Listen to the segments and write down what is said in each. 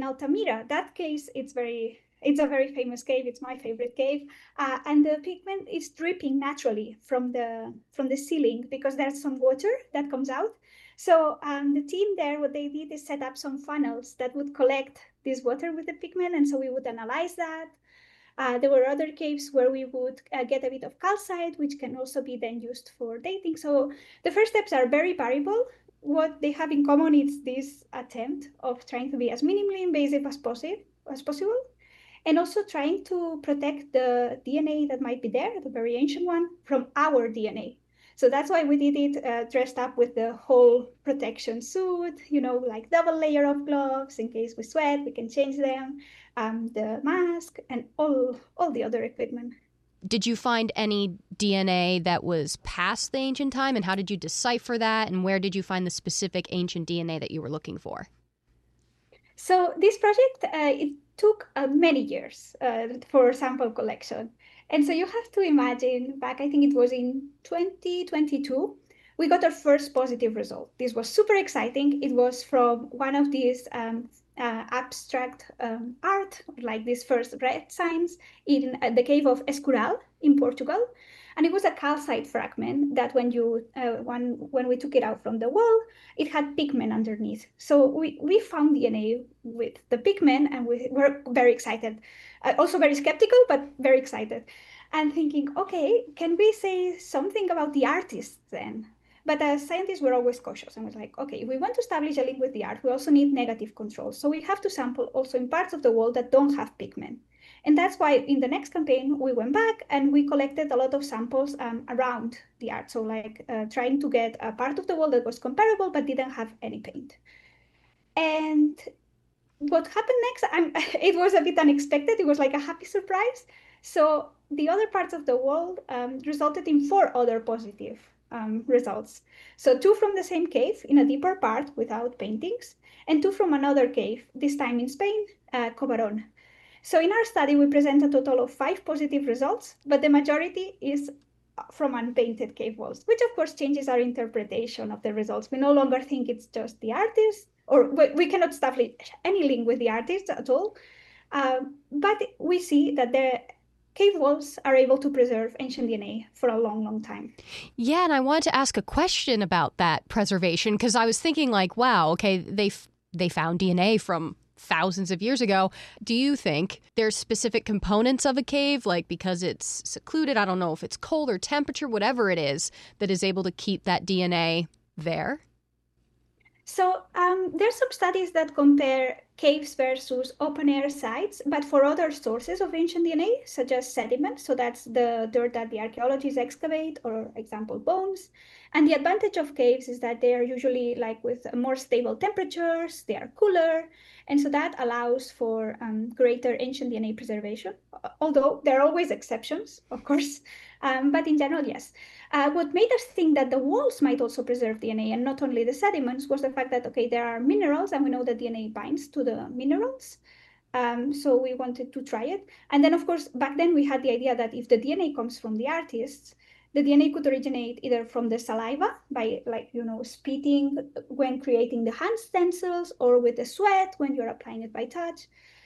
in Altamira. That case, it's a very famous cave. It's my favorite cave, and the pigment is dripping naturally from the ceiling because there's some water that comes out. So the team there, what they did is set up some funnels that would collect this water with the pigment, and so we would analyze that. There were other caves where we would get a bit of calcite, which can also be then used for dating. So the first steps are very variable. What they have in common is this attempt of trying to be as minimally invasive as possible, and also trying to protect the DNA that might be there, the very ancient one, from our DNA. So that's why we did it dressed up with the whole protection suit, like double layer of gloves in case we sweat, we can change them, the mask, and all the other equipment. Did you find any DNA that was past the ancient time, and how did you decipher that, and where did you find the specific ancient DNA that you were looking for? So this project, it took many years for sample collection. And so you have to imagine back, I think it was in 2022, we got our first positive result. This was super exciting. It was from one of these abstract art, like these first red signs in the cave of Escurial in Portugal. And it was a calcite fragment that when we took it out from the wall, it had pigment underneath. So we found DNA with the pigment, and we were very excited. Also very skeptical, but very excited. And thinking, okay, can we say something about the artists then? But as scientists, we're always cautious. And we're like, okay, if we want to establish a link with the art, we also need negative control. So we have to sample also in parts of the wall that don't have pigment. And that's why in the next campaign, we went back and we collected a lot of samples around the art. So like trying to get a part of the wall that was comparable, but didn't have any paint. And what happened next, it was a bit unexpected. It was like a happy surprise. So the other parts of the wall resulted in 4 other positive results. So 2 from the same cave in a deeper part without paintings, and 2 from another cave, this time in Spain, Cobarón. So in our study, we present a total of 5 positive results, but the majority is from unpainted cave walls, which of course changes our interpretation of the results. We no longer think it's just the artist, or we cannot establish any link with the artist at all. But we see that the cave walls are able to preserve ancient DNA for a long, long time. Yeah, and I wanted to ask a question about that preservation, because I was thinking like, wow, okay, they found DNA from thousands of years ago. Do you think there's specific components of a cave, like because it's secluded, I don't know if it's cold or temperature, whatever it is, that is able to keep that DNA there? So there's some studies that compare caves versus open air sites, but for other sources of ancient DNA, such as sediment. So that's the dirt that the archaeologists excavate, or example, bones. And the advantage of caves is that they are usually like with more stable temperatures, they are cooler. And so that allows for greater ancient DNA preservation, although there are always exceptions, of course. But in general, yes. What made us think that the walls might also preserve DNA and not only the sediments was the fact that, okay, there are minerals and we know that DNA binds to the minerals. So we wanted to try it. And then, of course, back then we had the idea that if the DNA comes from the artists, the DNA could originate either from the saliva by spitting when creating the hand stencils, or with the sweat when you're applying it by touch.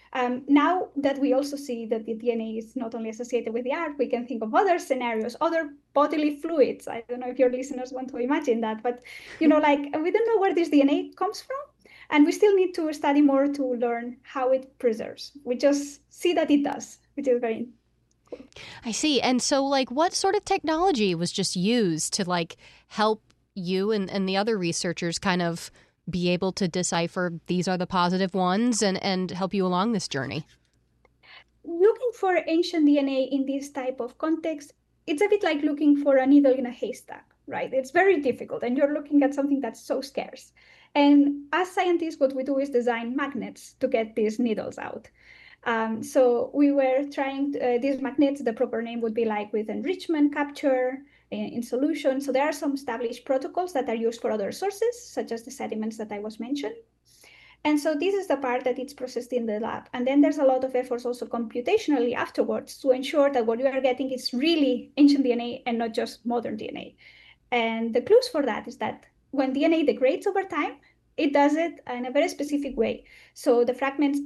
Now that we also see that the DNA is not only associated with the art, we can think of other scenarios, other bodily fluids. I don't know if your listeners want to imagine that, but we don't know where this DNA comes from. And we still need to study more to learn how it preserves. We just see that it does, which is very cool. I see. And so what sort of technology was just used to help you and the other researchers kind of be able to decipher these are the positive ones and help you along this journey? Looking for ancient DNA in this type of context, it's a bit like looking for a needle in a haystack, right? It's very difficult, and you're looking at something that's so scarce. And as scientists, what we do is design magnets to get these needles out. So we were trying these magnets, the proper name would be like with enrichment capture in solution. So there are some established protocols that are used for other sources, such as the sediments that I was mentioning. And so this is the part that it's processed in the lab. And then there's a lot of efforts also computationally afterwards to ensure that what you are getting is really ancient DNA and not just modern DNA. And the clues for that is that when DNA degrades over time, it does it in a very specific way. So the fragments